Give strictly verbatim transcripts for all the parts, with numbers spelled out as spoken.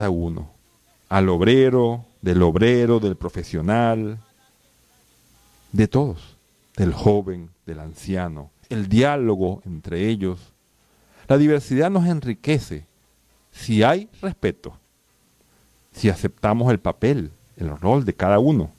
uno, al obrero, del obrero, del profesional, de todos, del joven, del anciano, el diálogo entre ellos. La diversidad nos enriquece si hay respeto, si aceptamos el papel, el rol de cada uno.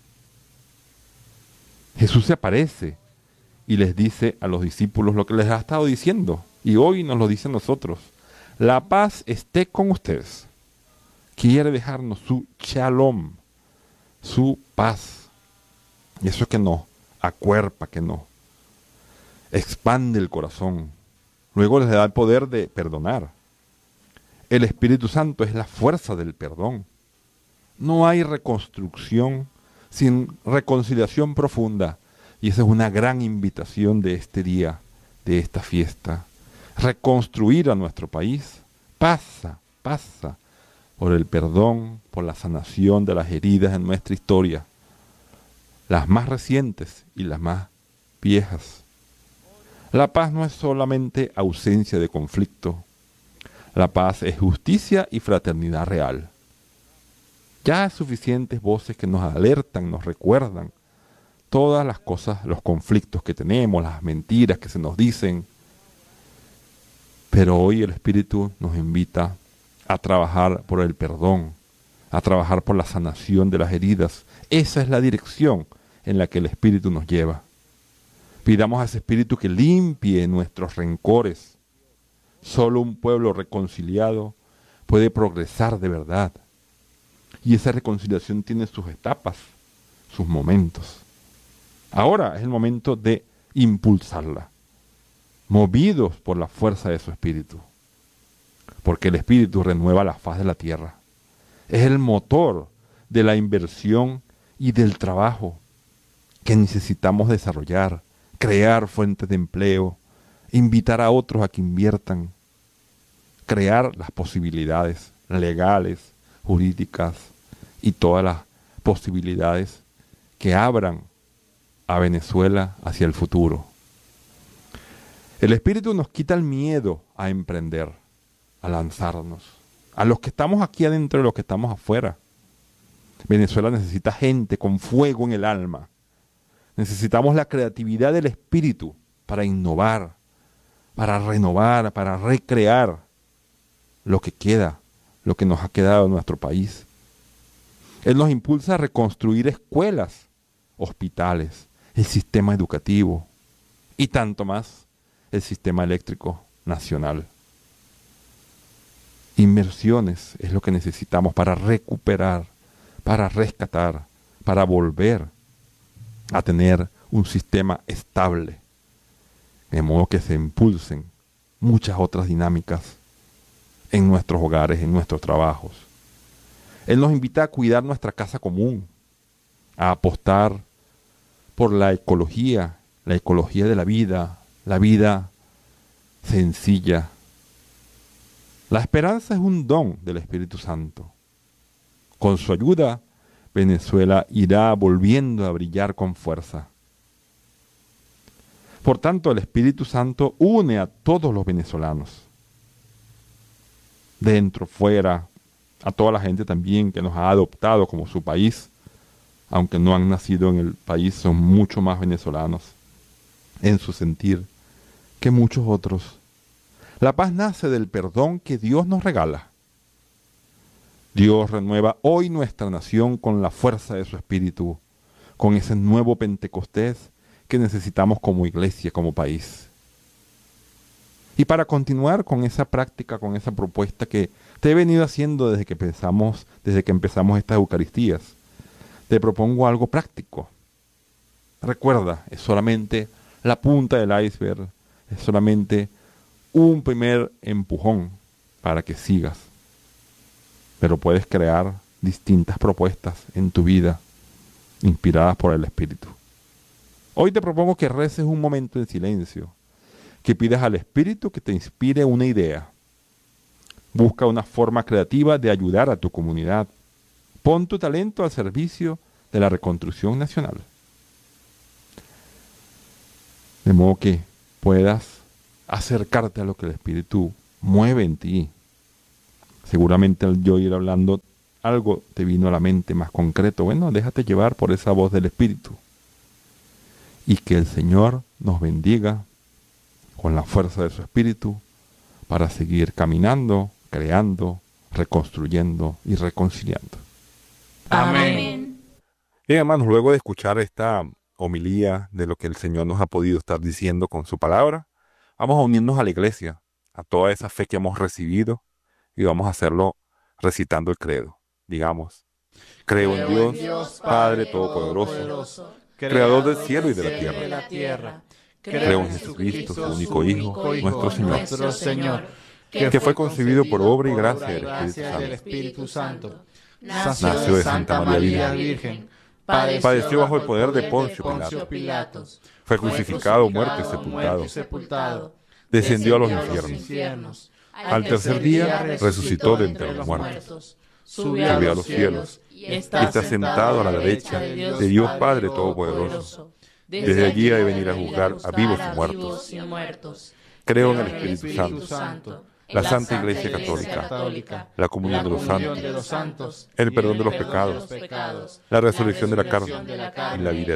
Jesús se aparece y les dice a los discípulos lo que les ha estado diciendo, y hoy nos lo dice a nosotros: la paz esté con ustedes. Quiere dejarnos su shalom, su paz. Y eso que nos acuerpa, que nos expande el corazón. Luego les da el poder de perdonar. El Espíritu Santo es la fuerza del perdón. No hay reconstrucción sin reconciliación profunda. Y esa es una gran invitación de este día, de esta fiesta. Reconstruir a nuestro país pasa, pasa por el perdón, por la sanación de las heridas en nuestra historia, las más recientes y las más viejas. La paz no es solamente ausencia de conflicto. La paz es justicia y fraternidad real. Ya hay suficientes voces que nos alertan, nos recuerdan todas las cosas, los conflictos que tenemos, las mentiras que se nos dicen. Pero hoy el Espíritu nos invita a trabajar por el perdón, a trabajar por la sanación de las heridas. Esa es la dirección en la que el Espíritu nos lleva. Pidamos a ese Espíritu que limpie nuestros rencores. Solo un pueblo reconciliado puede progresar de verdad. Y esa reconciliación tiene sus etapas, sus momentos. Ahora es el momento de impulsarla, movidos por la fuerza de su Espíritu. Porque el Espíritu renueva la faz de la tierra. Es el motor de la inversión y del trabajo que necesitamos desarrollar, crear fuentes de empleo, invitar a otros a que inviertan, crear las posibilidades legales, jurídicas y todas las posibilidades que abran a Venezuela hacia el futuro. El Espíritu nos quita el miedo a emprender, a lanzarnos. A los que estamos aquí adentro y los que estamos afuera. Venezuela necesita gente con fuego en el alma. Necesitamos la creatividad del Espíritu para innovar, para renovar, para recrear lo que queda, lo que nos ha quedado en nuestro país. Él nos impulsa a reconstruir escuelas, hospitales, el sistema educativo y tanto más, el sistema eléctrico nacional. Inversiones es lo que necesitamos para recuperar, para rescatar, para volver a tener un sistema estable, de modo que se impulsen muchas otras dinámicas en nuestros hogares, en nuestros trabajos. Él nos invita a cuidar nuestra casa común, a apostar por la ecología, la ecología de la vida, la vida sencilla. La esperanza es un don del Espíritu Santo. Con su ayuda, Venezuela irá volviendo a brillar con fuerza. Por tanto, el Espíritu Santo une a todos los venezolanos, dentro, fuera, a toda la gente también que nos ha adoptado como su país, aunque no han nacido en el país, son mucho más venezolanos en su sentir que muchos otros. La paz nace del perdón que Dios nos regala. Dios renueva hoy nuestra nación con la fuerza de su Espíritu, con ese nuevo Pentecostés que necesitamos como iglesia, como país. Y para continuar con esa práctica, con esa propuesta que te he venido haciendo desde que empezamos, desde que empezamos estas Eucaristías, te propongo algo práctico. Recuerda, es solamente la punta del iceberg, es solamente un primer empujón para que sigas. Pero puedes crear distintas propuestas en tu vida, inspiradas por el Espíritu. Hoy te propongo que reces un momento en silencio, que pidas al Espíritu que te inspire una idea. Busca una forma creativa de ayudar a tu comunidad. Pon tu talento al servicio de la reconstrucción nacional. De modo que puedas acercarte a lo que el Espíritu mueve en ti. Seguramente al yo ir hablando, algo te vino a la mente más concreto. Bueno, déjate llevar por esa voz del Espíritu. Y que el Señor nos bendiga con la fuerza de su Espíritu para seguir caminando, creando, reconstruyendo y reconciliando. Amén. Bien, hermanos, luego de escuchar esta homilía de lo que el Señor nos ha podido estar diciendo con su palabra, vamos a unirnos a la iglesia, a toda esa fe que hemos recibido, y vamos a hacerlo recitando el credo. Digamos, creo en Dios, Dios Padre Todopoderoso, Creador del cielo y de la tierra. De la tierra. Creo en Jesucristo, su único Hijo, nuestro Señor, nuestro Señor, que fue concebido por obra y gracia del del Espíritu Santo. Espíritu Santo. Nació de Santa María Virgen. Padeció bajo el poder de Poncio Pilato. Fue crucificado, muerto y sepultado. sepultado. Descendió a los infiernos. infiernos. Al tercer día resucitó de entre los muertos. Subió a los cielos y está sentado a la derecha de Dios Padre Todopoderoso. Desde allí ha de venir a juzgar a vivos y muertos. Creo en el Espíritu Santo, la Santa Iglesia Católica, la comunión de los santos, el perdón de los pecados, la resurrección de la carne y la vida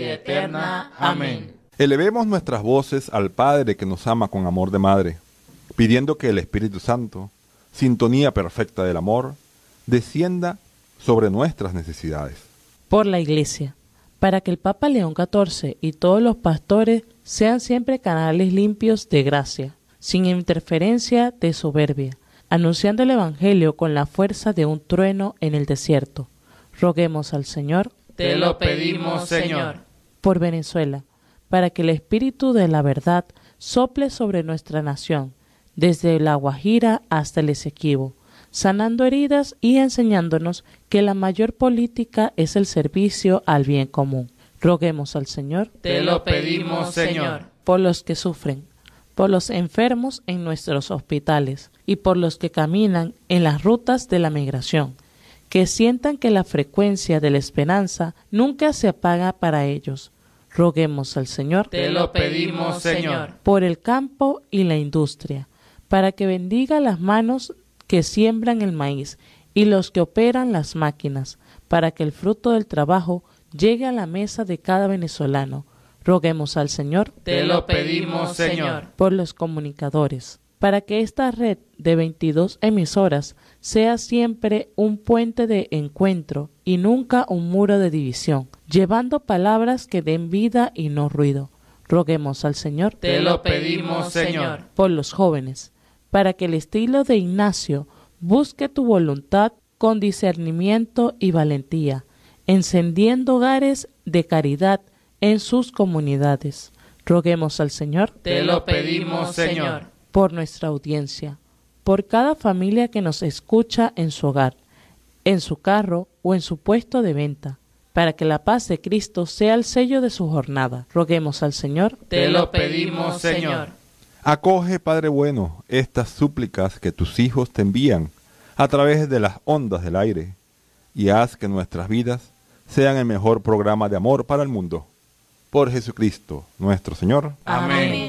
eterna. Amén. Elevemos nuestras voces al Padre que nos ama con amor de madre, pidiendo que el Espíritu Santo, sintonía perfecta del amor, descienda sobre nuestras necesidades. Por la Iglesia, para que el Papa León catorce y todos los pastores sean siempre canales limpios de gracia, sin interferencia de soberbia, anunciando el Evangelio con la fuerza de un trueno en el desierto. Roguemos al Señor. Te lo pedimos, Señor. Por Venezuela, para que el Espíritu de la verdad sople sobre nuestra nación, desde la Guajira hasta el Esequibo, sanando heridas y enseñándonos que la mayor política es el servicio al bien común. Roguemos al Señor. Te lo pedimos, Señor. Por los que sufren, por los enfermos en nuestros hospitales y por los que caminan en las rutas de la migración, que sientan que la frecuencia de la esperanza nunca se apaga para ellos. Roguemos al Señor. Te lo pedimos, Señor. Por el campo y la industria, para que bendiga las manos que siembran el maíz y los que operan las máquinas, para que el fruto del trabajo llegue a la mesa de cada venezolano. Roguemos al Señor. Te lo pedimos, Señor. Por los comunicadores, para que esta red de veintidós emisoras sea siempre un puente de encuentro y nunca un muro de división, llevando palabras que den vida y no ruido. Roguemos al Señor. Te lo pedimos, Señor. Por los jóvenes, para que el estilo de Ignacio busque tu voluntad con discernimiento y valentía, encendiendo hogares de caridad en sus comunidades. Roguemos al Señor. Te lo pedimos, Señor. Por nuestra audiencia, por cada familia que nos escucha en su hogar, en su carro o en su puesto de venta, para que la paz de Cristo sea el sello de su jornada. Roguemos al Señor. Te lo pedimos, Señor. Acoge, Padre bueno, estas súplicas que tus hijos te envían a través de las ondas del aire, y haz que nuestras vidas sean el mejor programa de amor para el mundo. Por Jesucristo, nuestro Señor. Amén.